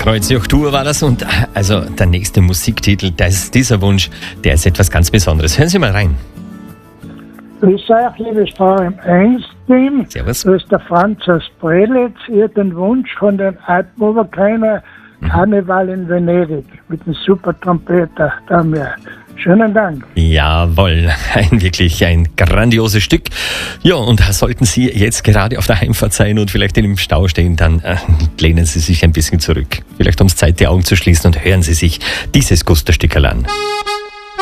Kreuzjoch Tour war das und also der nächste Musiktitel, dieser Wunsch, der ist etwas ganz Besonderes. Hören Sie mal rein. Ich sage, liebes Frau im Einstein, Servus. das ist der Franz aus Prelitz, ihr den Wunsch von den Alpenoberkleiner Karneval in Venedig mit dem super Trompeter da mir. Schönen Dank. Jawohl, wirklich ein grandioses Stück. Ja, und sollten Sie jetzt gerade auf der Heimfahrt sein und vielleicht in dem Stau stehen, dann lehnen Sie sich ein bisschen zurück. Vielleicht haben Sie Zeit, die Augen zu schließen und hören Sie sich dieses Gusterstückerl an.